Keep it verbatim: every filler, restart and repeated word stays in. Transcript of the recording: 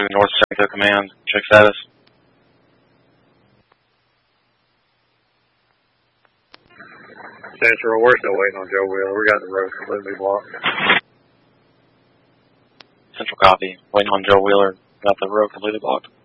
moving north, Central Command. Check status. Central, we're still waiting on Joe Wheeler. We got the road completely blocked. Central copy. Waiting on Joe Wheeler. Got the road completely blocked.